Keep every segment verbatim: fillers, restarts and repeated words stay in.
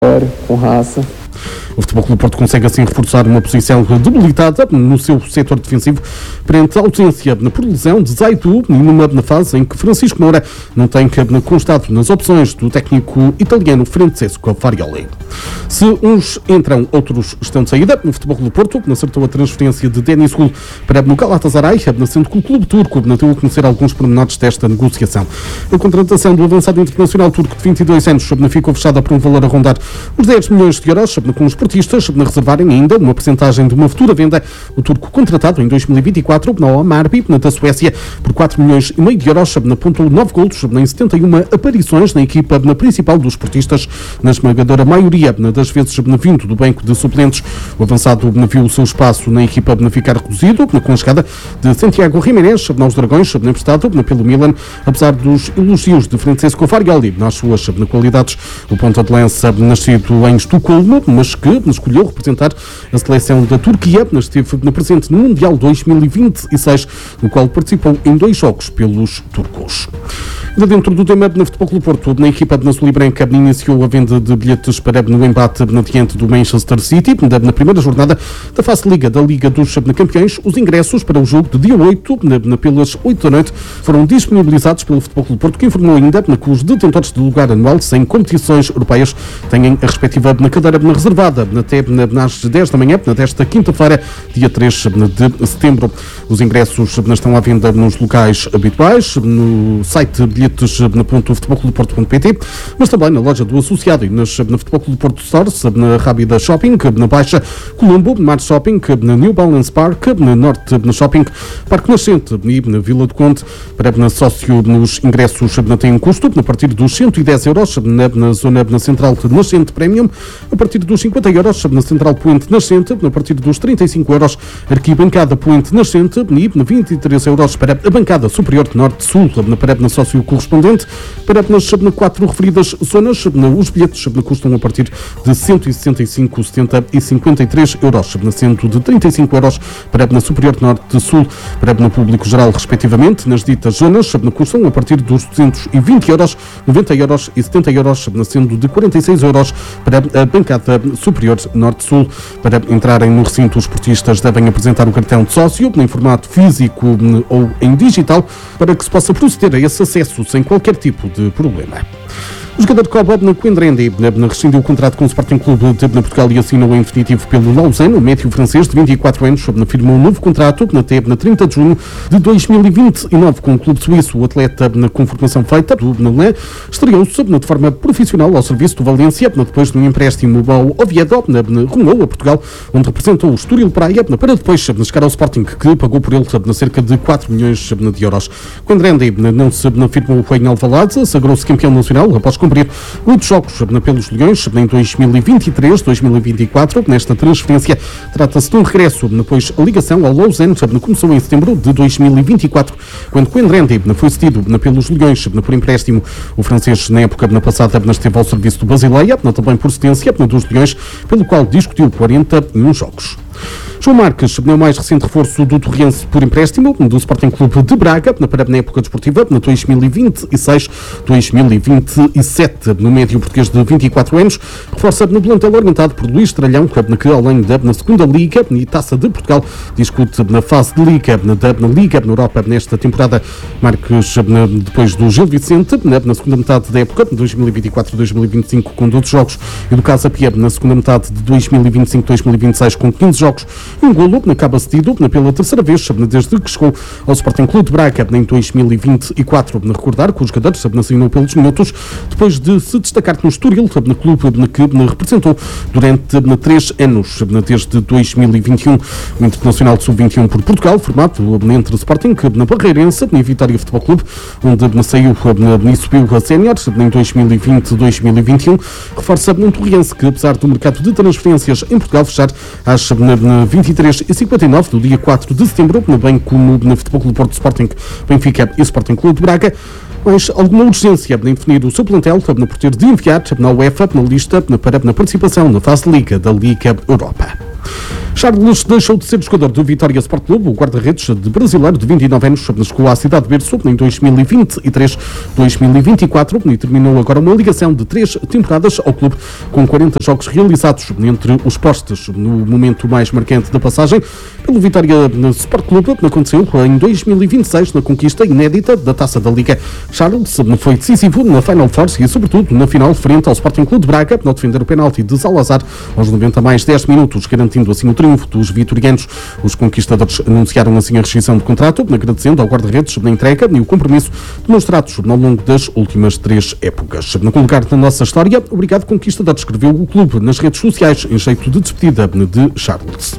com raça. O Futebol Clube do Porto consegue assim reforçar uma posição debilitada no seu setor defensivo perante a ausência por lesão de Zaidu e numa fase em que Francisco Moura não tem constado nas opções do técnico italiano Francesco Farioli. Se uns entram, outros estão de saída. O Futebol Clube do Porto acertou a transferência de Deniz Gül para o Galatasaray, sendo que o clube turco deu a conhecer alguns pormenores desta negociação. A contratação do avançado internacional turco de vinte e dois anos ficou fechada por um valor a rondar os dez milhões de euros, com os portistas a reservarem ainda uma percentagem de uma futura venda. O turco, contratado em dois mil e vinte e quatro na Hammarby, da Suécia, por quatro milhões e meio de euros, apontou nove golos em setenta e uma aparições na equipa na principal dos portistas, na esmagadora maioria das vezes vindo do banco de suplentes. O avançado viu o seu espaço na equipa ficar reduzido com a chegada de Santiago Jiménez aos Dragões, emprestado pelo Milan, apesar dos elogios de Francesco Farioli nas suas qualidades. O ponta de lança, nascido em Estocolmo, mas que escolheu representar a seleção da Turquia, esteve presente no Mundial dois mil e vinte e seis, no qual participou em dois jogos pelos turcos. De dentro do tema no Futebol Clube do Porto, na equipa de Azul e Branca iniciou a venda de bilhetes para no embate diante do Manchester City, na primeira jornada da fase Liga da Liga dos Campeões. Os ingressos para o jogo de dia oito, pelas oito da noite, foram disponibilizados pelo Futebol Clube do Porto, que informou ainda que os detentores de lugar anual sem competições europeias têm a respectiva cadeira reservada até às dez da manhã, desta quinta-feira, dia três de setembro. Os ingressos estão à venda nos locais habituais, no site bilhetes na ponto futebol clube porto ponto pt, mas também na loja do associado e nas, na Futebol Clube do Porto Stores, na Rábida Shopping, na Baixa, Colombo, Mar Shopping, na New Balance Park, na Norte na Shopping, Parque Nascente e na Vila do Conde. Para na sócio, nos ingressos têm um custo a partir dos cento e dez euros na, na zona na Central Nascente Premium, a partir dos cinquenta euros na Central Poente Nascente, a partir dos trinta e cinco euros Arquibancada Poente Nascente e na vinte e três euros para a bancada superior Norte-Sul. Para na sócio correspondente, para nas quatro referidas zonas, os bilhetes custam a partir de cento e sessenta e cinco, setenta e cinquenta e três euros, sendo de trinta e cinco euros para na superior Norte-Sul, para no público geral, respectivamente. Nas ditas zonas, custam a partir dos duzentos e vinte euros, noventa euros e setenta euros, sendo de quarenta e seis euros para a bancada superior Norte-Sul. Para entrarem no recinto, os portistas devem apresentar o cartão de sócio em formato físico ou em digital, para que se possa proceder a esse acesso sem qualquer tipo de problema. O jogador Cobo Coendrendi rescindiu o contrato com o Sporting Clube de Portugal e assinou em definitivo pelo Lausanne. O médio francês de vinte e quatro anos firmou um novo contrato na trinta de junho de dois mil e vinte e nove com o clube suíço. O atleta, com formação feita do Nalan, estreou-se de forma profissional ao serviço do Valência, depois de um empréstimo ao Oviedo, rumou a Portugal, onde representou o Estoril Praia, para depois chegar ao Sporting, que pagou por ele cerca de quatro milhões de euros. Coendrendi não se firmou em Alvalade, sagrou-se campeão nacional após cumprir oito jogos pelos Leões em dois mil e vinte e três, dois mil e vinte e quatro. Nesta transferência trata-se de um regresso, depois a ligação ao Lausanne começou em setembro de dois mil e vinte e quatro, quando Coendrendi foi cedido pelos Leões por empréstimo. O francês, na época passada, esteve ao serviço do Basileia, também por cedência dos Leões, pelo qual discutiu quarenta e um jogos. João Marques, o mais recente reforço do Torrense por empréstimo do Sporting Clube de Braga, para na época desportiva, na dois mil e vinte e seis, dois mil e vinte e sete, no médio português de vinte e quatro anos, reforça no plantel orientado por Luís Tralhão, que além da na segunda Liga e Taça de Portugal, discute na fase de Liga, na Liga na Europa nesta temporada. Marques, depois do Gil Vicente, na segunda metade da época, de dois mil e vinte e quatro a dois mil e vinte e cinco, com doze jogos, e do Casa Pia, na segunda metade de dois mil e vinte e cinco a dois mil e vinte e seis, com quinze jogos. Um golo acaba cedido pela terceira vez desde que chegou ao Sporting Clube de Braga em dois mil e vinte e quatro. Recordar que o jogador assinou pelos minutos depois de se destacar no Estoril, no clube que representou durante três anos, desde dois mil e vinte e um. O Internacional de sub vinte e um por Portugal, formado entre Sporting, na Barreirense e Vitória Futebol Clube, onde saiu e subiu a sénior em dois mil e vinte a dois mil e vinte e um, reforça um Torrense que, apesar do mercado de transferências em Portugal fechar às vinte e três e cinquenta e nove do dia quatro de setembro, bem como no Futebol Clube Porto, Sporting, Benfica e Sporting Clube de Braga, mas alguma urgência em definir o seu plantel por ter de enviar na UEFA na lista para a participação na fase de Liga da Liga Europa. Charles deixou de ser jogador do Vitória Sport Clube. O guarda-redes de brasileiro de vinte e nove anos chegou à cidade de Berço em dois mil e vinte e três dois mil e vinte e quatro e terminou agora uma ligação de três temporadas ao clube com quarenta jogos realizados entre os postes. No momento mais marcante da passagem pelo Vitória Sport Clube aconteceu em dois mil e vinte e seis na conquista inédita da Taça da Liga. Charles foi decisivo na Final Four e sobretudo na final frente ao Sporting Clube de Braga ao defender o penalti de Salazar aos noventa mais dez minutos, garantindo assim o triunfo dos vitorianos. Os conquistadores anunciaram assim a rescisão de contrato, agradecendo ao guarda-redes na entrega e o compromisso demonstrados ao longo das últimas três épocas. No lugar da nossa história, obrigado conquistador, escreveu o clube nas redes sociais em jeito de despedida de Charles.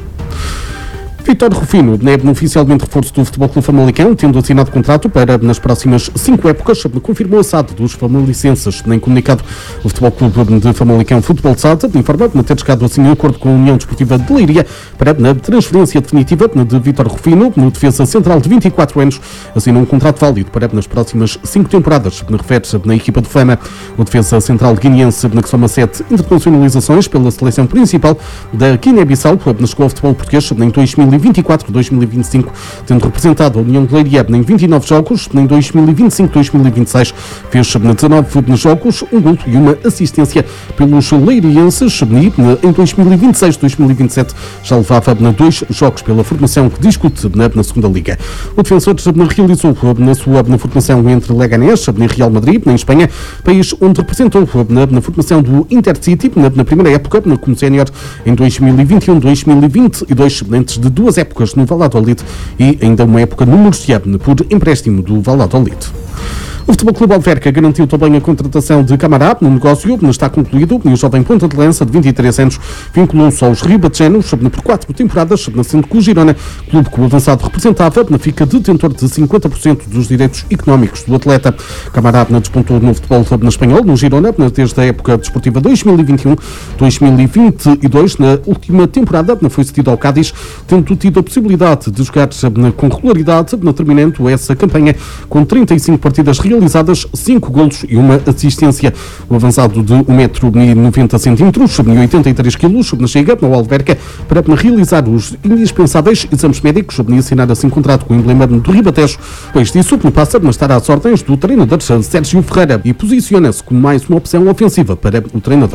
Vítor Rufino é oficialmente reforço do Futebol Clube Famalicão, tendo assinado contrato para nas próximas cinco épocas, confirmou a S A D dos famalicenses. Nem comunicado, o Futebol Clube de Famalicão Futebol S A D informa ter chegado assim em acordo com a União Desportiva de Leiria para na transferência definitiva de Vítor Rufino, no defesa central de vinte e quatro anos, assinou um contrato válido para nas próximas cinco temporadas. Refere-se na equipa de Fama, o defesa central guineense, que soma sete internacionalizações pela seleção principal da Guiné-Bissau, chegou ao futebol português em dois mil e vinte e quatro dois mil e vinte e cinco, tendo representado a União de Leiria em vinte e nove jogos. Em dois mil e vinte e cinco dois mil e vinte e seis fez dezanove jogos, um gol e uma assistência pelos leirienses. Em dois mil e vinte e seis dois mil e vinte e sete já levava dois jogos pela formação que discute na segunda Liga. O defensor realizou na sua na formação entre Leganés e Real Madrid, em Espanha, país onde representou na, na formação do Intercity na, na primeira época como sénior em dois mil e vinte e um dois mil e vinte e dois, antes de duas épocas no Valladolid e ainda uma época no Murcia por empréstimo do Valladolid. O Futebol Clube Alverca garantiu também a contratação de Camará. No negócio está concluído e o jovem ponta de lança de vinte e três anos vinculou-se aos ribatejanos por quatro temporadas, sendo que o Girona, clube que o avançado representava, fica detentor de cinquenta por cento dos direitos económicos do atleta. Camará despontou no futebol na espanhol, no Girona, desde a época desportiva dois mil e vinte e um dois mil e vinte e dois. Na última temporada foi cedido ao Cádiz, tendo tido a possibilidade de jogar com regularidade, terminando essa campanha com trinta e cinco partidas realizadas, realizadas cinco golos e uma assistência. O avançado de um metro e noventa centímetros, e oitenta e três quilos, chega ao Alverca para realizar os indispensáveis exames médicos e assinar assim contrato com o emblema do Ribatejo. Depois disso, passa a estar às ordens do treinador Sérgio Ferreira e posiciona-se como mais uma opção ofensiva para o treinador.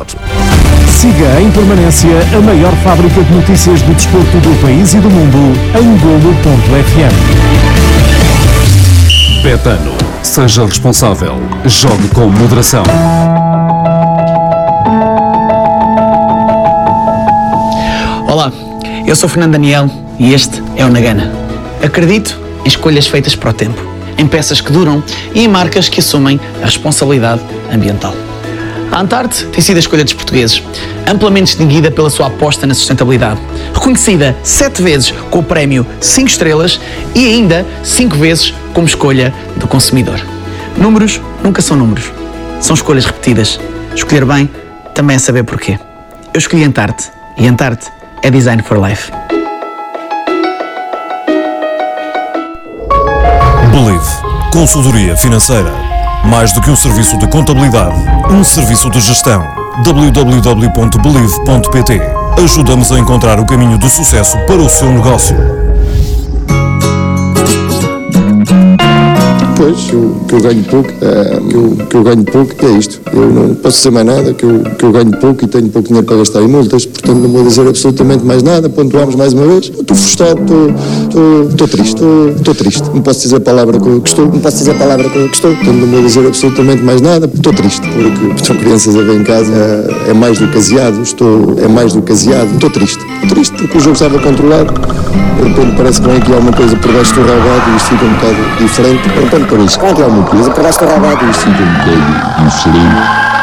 Siga em permanência a maior fábrica de notícias do desporto do país e do mundo em golo ponto f m. Betano. Seja responsável. Jogue com moderação. Olá, eu sou Fernando Daniel e este é o Nagana. Acredito em escolhas feitas para o tempo, em peças que duram e em marcas que assumem a responsabilidade ambiental. A Antarte tem sido a escolha dos portugueses, amplamente distinguida pela sua aposta na sustentabilidade, reconhecida sete vezes com o prémio cinco estrelas e ainda cinco vezes como escolha do consumidor. Números nunca são números, são escolhas repetidas. Escolher bem também é saber porquê. Eu escolhi Antarte e Antarte é Design for Life. Believe. Consultoria financeira. Mais do que um serviço de contabilidade, um serviço de gestão. w w w ponto believe ponto p t. Ajuda-nos a encontrar o caminho do sucesso para o seu negócio. Pois, eu, que eu ganho pouco, é, que, eu, que eu ganho pouco é isto. Eu não posso dizer mais nada, que eu, que eu ganho pouco e tenho pouco dinheiro para gastar em multas, portanto não vou dizer absolutamente mais nada. Pontuamos mais uma vez. Estou frustrado, estou, estou, estou triste, estou, estou triste. Não posso dizer a palavra que estou, não posso dizer a palavra que estou, portanto não vou dizer absolutamente mais nada. Estou triste, porque estão crianças a ver em casa, é, é mais do que aziado, estou, é mais do que aziado. Estou triste, estou triste porque o jogo estava controlado. De repente parece que vem aqui alguma coisa por baixo do rabado e isto fica um bocado diferente. De repente parece que vem aqui alguma coisa por baixo do rabado e isto fica um bocado diferente.